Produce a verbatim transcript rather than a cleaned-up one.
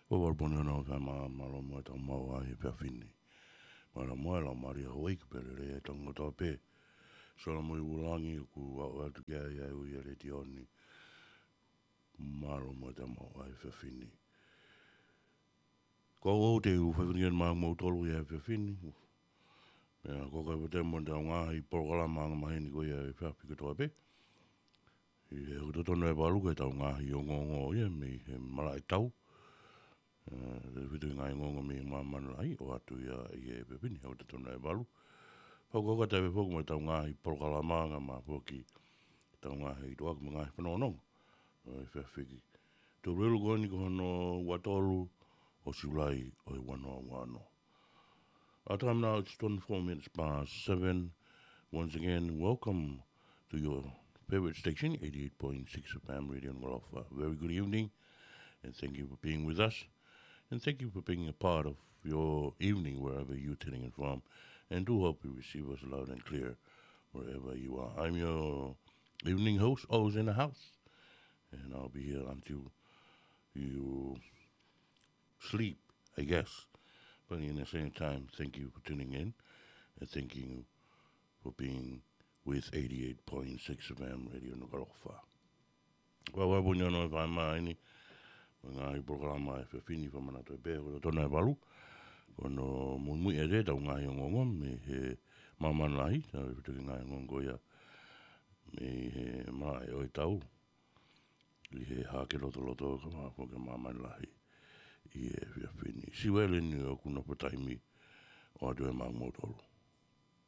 O wal boni ona ka ma ma lo mo ta ma wa e pe fini. Ma la mo la ma ri ho ik pe le e tonga to pe. So la mo i ulangi ku wa wa tu ya ya u ya le ti oni. Ma lo mo ta ma wa e pe fini. Ko o te u fa fini ma mo tolu ya e pe fini. Ya ko ka te mo ta nga i programa ma ni ko ya e pe fi to pe. I e to to no e balu ke ta nga i o ngo ngo ye me mala e tau. Uh, vitu ngai ngongo mi mama lai o atu ia i e pepini o te tona e walu. Pau koka tewe poku mai tau ngahi porokalamanga ma poki tau ngahi tuaku ma ngahi whanonong. O e whewhiki. Tō relu koni ko hono watolu o siulai o e wanoa wano. Our time now it's twenty-four minutes past seven. Once again, welcome to your favorite station, eighty-eight point six F M Radio Ngolofa. Very good evening and thank you for being with us. And thank you for being a part of your evening wherever you're tuning in from. And do hope you receive us loud and clear wherever you are. I'm your evening host, always in the house. And I'll be here until you sleep, I guess. But in the same time, thank you for tuning in. And thank you for being with eighty-eight point six F M Radio Ngolofa. Well, well, when you know if I'm any. Nga i programa e whewhini whamana toi pēho o tona e walu. Kono munmui e re tau ngahi o ngongo me he mamana lahi. Tau e whituki ngahi o ngongo ia me he maa e oi tau. I he hake loto loto ka maa whoke mamana lahi i e whewhini. Siwele ni o kuna pataimi o atu e maa motoro.